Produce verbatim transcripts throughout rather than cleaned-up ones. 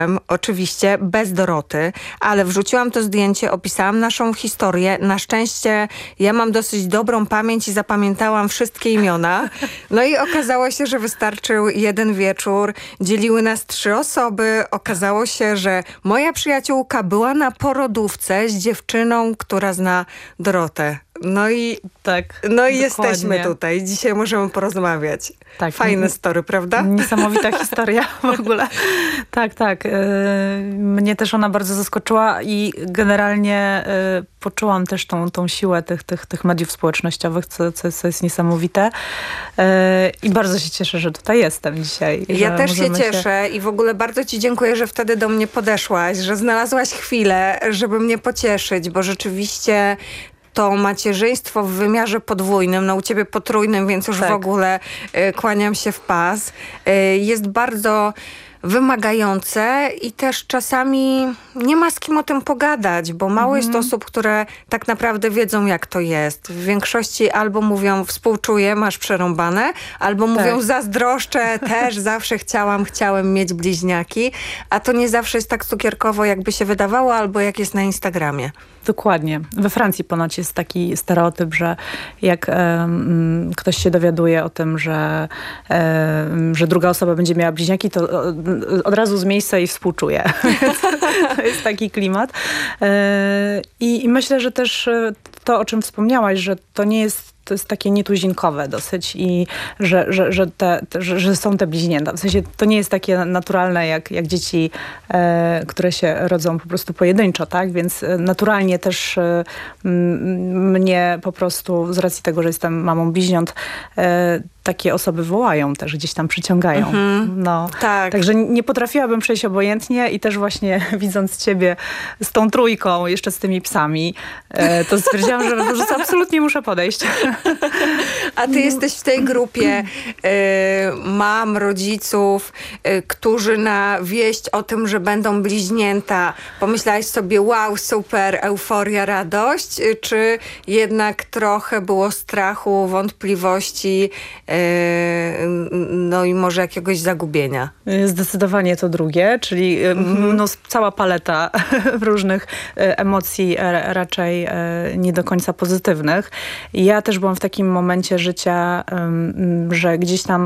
Oczywiście bez Doroty, ale wrzuciłam to zdjęcie, opisałam naszą historię. Na szczęście ja mam dosyć dobrą pamięć i zapamiętałam wszystkie imiona. No i okazało się, że wystarczył jeden wieczór. Dzieliły nas trzy osoby. Okazało się, że moja przyjaciółka była na porodówce z dziewczyną, która zna Dorotę. No i, tak, no i jesteśmy tutaj. Dzisiaj możemy porozmawiać. Tak, fajne story, prawda? Niesamowita historia w ogóle. Tak, tak. Mnie też ona bardzo zaskoczyła i generalnie poczułam też tą, tą siłę tych, tych, tych mediów społecznościowych, co, co, jest, co jest niesamowite. I bardzo się cieszę, że tutaj jestem dzisiaj. Ja też się cieszę się... i w ogóle bardzo ci dziękuję, że wtedy do mnie podeszłaś, że znalazłaś chwilę, żeby mnie pocieszyć, bo rzeczywiście to macierzyństwo w wymiarze podwójnym, no u ciebie potrójnym, więc już tak. w ogóle y, kłaniam się w pas. Y, jest bardzo wymagające i też czasami nie ma z kim o tym pogadać, bo mało mhm. jest osób, które tak naprawdę wiedzą, jak to jest. W większości albo mówią współczuję, masz przerąbane, albo tak. mówią zazdroszczę, też zawsze chciałam, chciałem mieć bliźniaki, a to nie zawsze jest tak cukierkowo, jakby się wydawało, albo jak jest na Instagramie. Dokładnie. We Francji ponoć jest taki stereotyp, że jak um, ktoś się dowiaduje o tym, że, um, że druga osoba będzie miała bliźniaki, to od razu z miejsca jej współczuje. To jest taki klimat. I, I myślę, że też to, o czym wspomniałaś, że to nie jest to jest takie nietuzinkowe dosyć i że, że, że, te, te, że, że są te bliźnięta. W sensie to nie jest takie naturalne jak, jak dzieci, e, które się rodzą po prostu pojedynczo, tak? Więc naturalnie też e, m, mnie po prostu z racji tego, że jestem mamą bliźniąt, e, takie osoby wołają też, gdzieś tam przyciągają. Mhm. No. Tak. Także nie potrafiłabym przejść obojętnie i też właśnie widząc ciebie z tą trójką, jeszcze z tymi psami, e, to stwierdziłam, że po prostu absolutnie muszę podejść. A ty jesteś w tej grupie y, mam, rodziców, y, którzy na wieść o tym, że będą bliźnięta, pomyślałeś sobie wow, super, euforia, radość, y, czy jednak trochę było strachu, wątpliwości, y, no i może jakiegoś zagubienia? Zdecydowanie to drugie, czyli mhm. no, cała paleta różnych emocji, raczej nie do końca pozytywnych. Ja też byłam w takim momencie życia, że gdzieś tam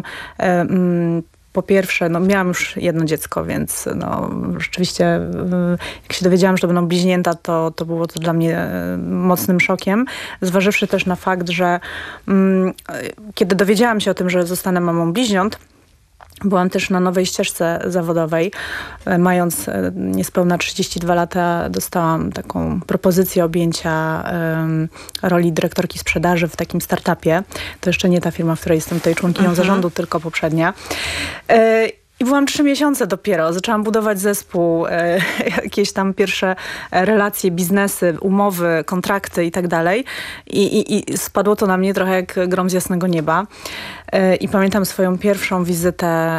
po pierwsze, no miałam już jedno dziecko, więc no rzeczywiście jak się dowiedziałam, że to będą bliźnięta, to, to było to dla mnie mocnym szokiem. Zważywszy też na fakt, że um, kiedy dowiedziałam się o tym, że zostanę mamą bliźniąt, byłam też na nowej ścieżce zawodowej. Mając niespełna trzydzieści dwa lata dostałam taką propozycję objęcia um, roli dyrektorki sprzedaży w takim startupie. To jeszcze nie ta firma, w której jestem tutaj członkinią mhm. zarządu, tylko poprzednia. E I byłam trzy miesiące dopiero. Zaczęłam budować zespół, e, jakieś tam pierwsze relacje, biznesy, umowy, kontrakty i tak dalej. I, i spadło to na mnie trochę jak grom z jasnego nieba. E, I pamiętam swoją pierwszą wizytę e,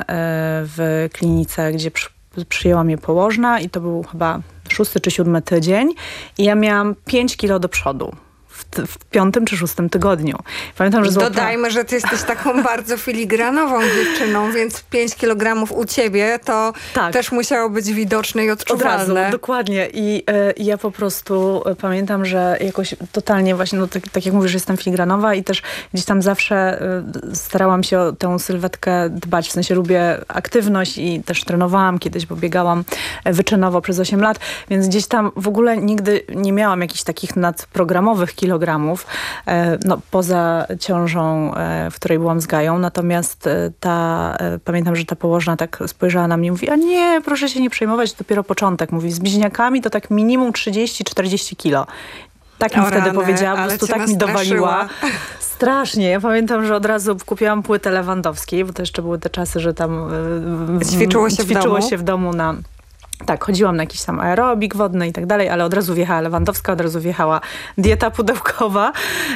w klinice, gdzie przy, przyjęła mnie położna i to był chyba szósty czy siódmy tydzień. I ja miałam pięć kilo do przodu. W, w piątym czy szóstym tygodniu. Pamiętam, że złapałam... Dodajmy, że ty jesteś taką bardzo filigranową dziewczyną, więc pięć kilogramów u ciebie to tak. też musiało być widoczne i odczuwalne. Od razu, dokładnie. I y, ja po prostu y, pamiętam, że jakoś totalnie właśnie, no, tak, tak jak mówisz, jestem filigranowa i też gdzieś tam zawsze y, starałam się o tę sylwetkę dbać. W sensie lubię aktywność i też trenowałam kiedyś, bo biegałam wyczynowo przez osiem lat, więc gdzieś tam w ogóle nigdy nie miałam jakichś takich nadprogramowych kilogramów, no poza ciążą, w której byłam z Gają. Natomiast ta, pamiętam, że ta położna tak spojrzała na mnie i mówi, a nie, proszę się nie przejmować, dopiero początek. Mówi, z bliźniakami to tak minimum trzydzieści czterdzieści kilo. Tak mi o wtedy rany, powiedziała, po prostu tak mi dowaliła. Strasznie. Ja pamiętam, że od razu kupiłam płytę Lewandowskiej, bo to jeszcze były te czasy, że tam ćwiczyło się, ćwiczyło w, domu? się w domu na... Tak, chodziłam na jakiś tam aerobik wodny i tak dalej, ale od razu wjechała Lewandowska, od razu wjechała dieta pudełkowa.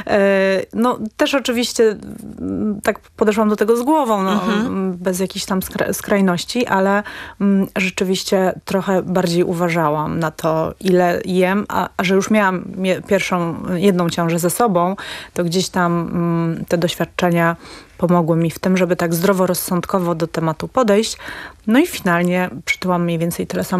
No też oczywiście tak podeszłam do tego z głową, no, mhm. bez jakichś tam skra skrajności, ale m, rzeczywiście trochę bardziej uważałam na to, ile jem, a, a że już miałam pierwszą, jedną ciążę ze sobą, to gdzieś tam m, te doświadczenia pomogły mi w tym, żeby tak zdroworozsądkowo do tematu podejść. No i finalnie przytyłam mniej więcej tyle samo